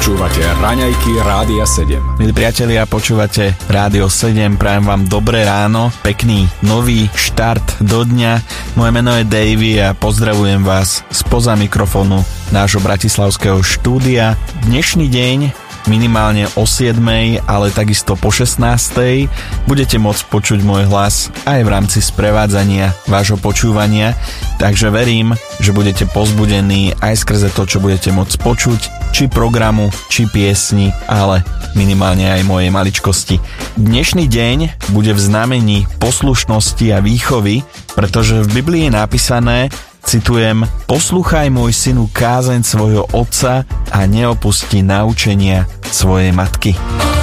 Počúvate Raňajky Rádia 7. Milí priatelia, počúvate Rádio 7, prajem vám dobré ráno, pekný nový štart do dňa. Moje meno je Davey a pozdravujem vás spoza mikrofónu nášho bratislavského štúdia. Dnešný deň minimálne o 7, ale takisto po 16. budete môcť počuť môj hlas aj v rámci sprevádzania vášho počúvania, takže verím, že budete povzbudení aj skrze to, čo budete môcť počuť, či programu, či piesni, ale minimálne aj mojej maličkosti. Dnešný deň bude v znamení poslušnosti a výchovy, pretože v Biblii je napísané, citujem: Poslúchaj, môj synu, kázeň svojho otca a neopusti naučenia svojej matky.